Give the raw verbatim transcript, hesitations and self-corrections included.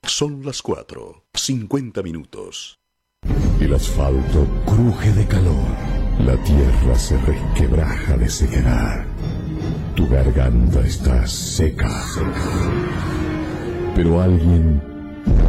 Son las cuatro, cincuenta minutos. El asfalto cruje de calor. La tierra se resquebraja de sequedad. Tu garganta está seca. Pero alguien